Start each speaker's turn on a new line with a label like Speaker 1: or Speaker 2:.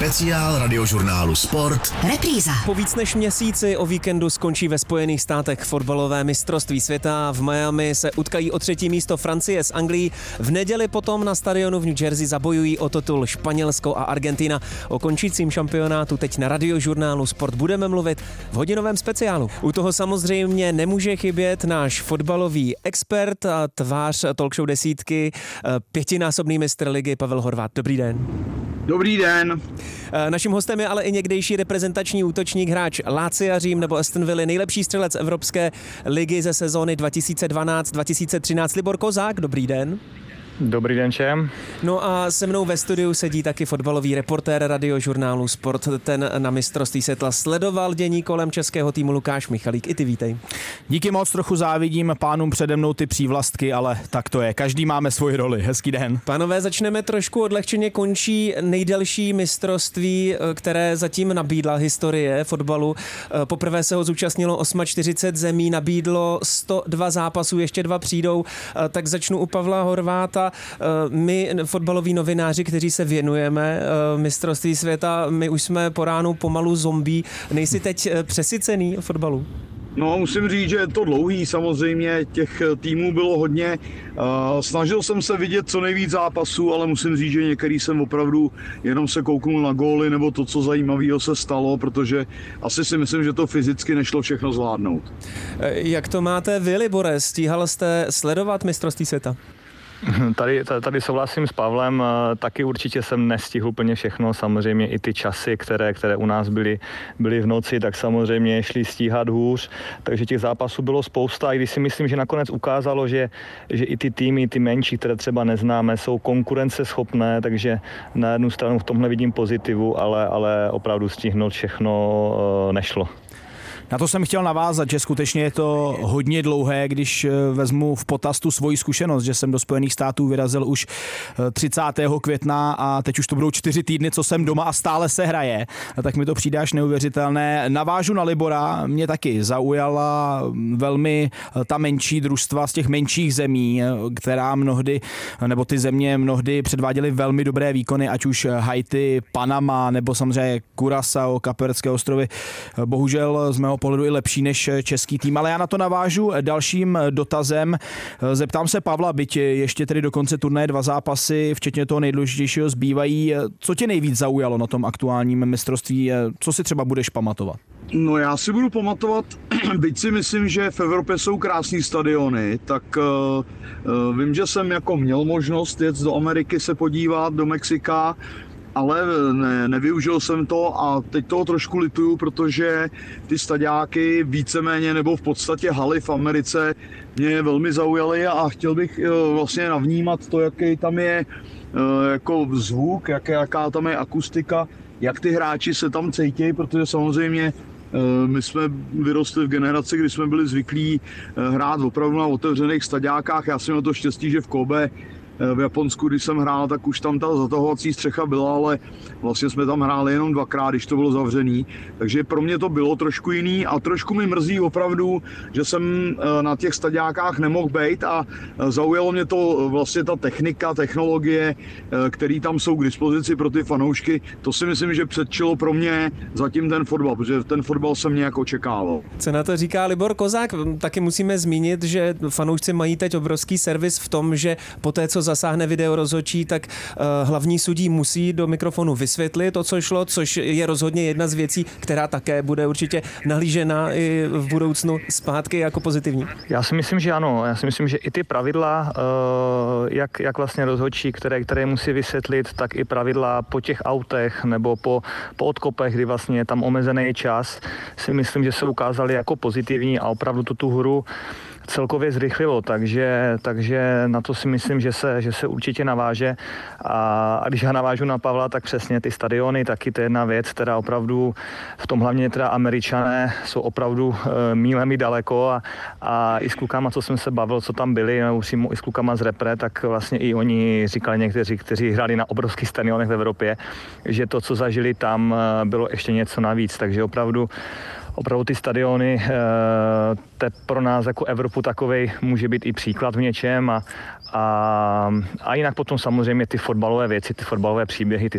Speaker 1: Speciál radiožurnálu Sport.
Speaker 2: Repríza.
Speaker 3: Po víc než měsíci o víkendu skončí ve Spojených státech fotbalové mistrovství světa. V Miami se utkají o 3. místo Francie s Anglií. V neděli potom na stadionu v New Jersey zabojují o titul Španělsko a Argentina. O končícím šampionátu teď na radiožurnálu Sport budeme mluvit v hodinovém speciálu. U toho samozřejmě nemůže chybět náš fotbalový expert a tvář talkshow desítky, 5násobný mistr ligy Pavel Horváth. Dobrý den.
Speaker 4: Dobrý den.
Speaker 3: Naším hostem je ale i někdejší reprezentační útočník, hráč Lazia Řím nebo Aston Villa, nejlepší střelec Evropské ligy ze sezóny 2012-2013 Libor Kozák. Dobrý den.
Speaker 5: Dobrý den všem.
Speaker 3: No a se mnou ve studiu sedí taky fotbalový reportér radiožurnálu Sport. Ten na mistrovství světla sledoval dění kolem českého týmu Lukáš Michalík. I ty vítej.
Speaker 6: Díky moc, trochu závidím pánům přede mnou ty přívlastky, ale tak to je. Každý máme svoji roli. Hezký den. Pánové,
Speaker 3: začneme trošku odlehčeně. Končí nejdelší mistrovství, které zatím nabídla historie fotbalu. Poprvé se ho zúčastnilo 48 zemí, nabídlo 102 zápasů, ještě 2 přijdou. Tak začnu u Pavla Horváta. My, fotbaloví novináři, kteří se věnujeme mistrovství světa, my už jsme po ránu pomalu zombie. Nejsi teď přesycený fotbalu?
Speaker 4: No, musím říct, že je to dlouhý, samozřejmě těch týmů bylo hodně. Snažil jsem se vidět co nejvíc zápasů, ale musím říct, že některý jsem opravdu jenom se kouknul na góly nebo to, co zajímavého se stalo, protože asi si myslím, že to fyzicky nešlo všechno zvládnout.
Speaker 3: Jak to máte vy, Libore? Stíhal jste sledovat mistrovství světa?
Speaker 5: Tady souhlasím s Pavlem, taky určitě jsem nestihl úplně všechno, samozřejmě i ty časy, které u nás byly v noci, tak samozřejmě šli stíhat hůř, takže těch zápasů bylo spousta, i když si myslím, že nakonec ukázalo, že i ty týmy, ty menší, které třeba neznáme, jsou konkurenceschopné, takže na jednu stranu v tomhle vidím pozitivu, ale opravdu stihnout všechno nešlo.
Speaker 6: Na to jsem chtěl navázat, že skutečně je to hodně dlouhé, když vezmu v potaz tu svoji zkušenost, že jsem do Spojených států vyrazil už 30. května a teď už to budou 4 týdny, co jsem doma a stále se hraje. Tak mi to přijde až neuvěřitelné. Navážu na Libora, mě taky zaujala velmi ta menší družstva z těch menších zemí, která mnohdy, nebo ty země mnohdy předváděly velmi dobré výkony, ať už Haiti, Panama, nebo samozřejmě Curaçao, Kapverdské ostrovy. Bohužel z mého pohledu i lepší než český tým, ale já na to navážu dalším dotazem. Zeptám se Pavla, byť ještě tedy do konce turnaje 2 zápasy, včetně toho nejdůležitějšího zbývají. Co tě nejvíc zaujalo na tom aktuálním mistrovství? Co si třeba budeš pamatovat?
Speaker 4: No, já si budu pamatovat, byť si myslím, že v Evropě jsou krásný stadiony, tak vím, že jsem jako měl možnost jet do Ameriky se podívat, do Mexika, ale nevyužil jsem to a teď toho trošku lituju, protože ty stadiáky víceméně nebo v podstatě haly v Americe mě velmi zaujaly a chtěl bych vlastně navnímat to, jaký tam je jako zvuk, jaká tam je akustika, jak ty hráči se tam cítí, protože samozřejmě my jsme vyrostli v generaci, kdy jsme byli zvyklí hrát opravdu na otevřených stadiákách. Já jsem měl to štěstí, že v Kobe v Japonsku, když jsem hrál, tak už tam ta zatahovací střecha byla, ale vlastně jsme tam hráli jenom 2krát, když to bylo zavřený. Takže pro mě to bylo trošku jiný a trošku mi mrzí opravdu, že jsem na těch stadiákách nemohl být a zaujalo mě to vlastně ta technologie, které tam jsou k dispozici pro ty fanoušky. To si myslím, že předčilo pro mě zatím ten fotbal, protože ten fotbal jsem nějak očekával.
Speaker 3: Co na to říká Libor Kozák? Taky musíme zmínit, že fanoušci mají teď obrovský servis v tom, že poté, co zasáhne video rozhodčí, tak hlavní sudí musí do mikrofonu vysvětlit to, co šlo, což je rozhodně jedna z věcí, která také bude určitě nahlížena i v budoucnu zpátky jako pozitivní. Já si myslím,
Speaker 5: že ano. Já si myslím, že i ty pravidla, jak vlastně rozhodčí, které musí vysvětlit, tak i pravidla po těch autech nebo po odkopech, kdy vlastně je tam omezený čas, si myslím, že se ukázaly jako pozitivní a opravdu tu hru celkově zrychlilo, takže na to si myslím, že se určitě naváže a když já navážu na Pavla, tak přesně ty stadiony, taky to je jedna věc, která opravdu v tom hlavně teda Američané jsou opravdu mílemi daleko a i s klukama, co jsem se bavil, co tam byli, i s klukama z repre, tak vlastně i oni říkali někteří, kteří hráli na obrovských stadionech v Evropě, že to, co zažili tam, bylo ještě něco navíc, takže opravdu ty stadiony, to pro nás jako Evropu takovej může být i příklad v něčem a jinak potom samozřejmě ty fotbalové věci, ty fotbalové příběhy, ty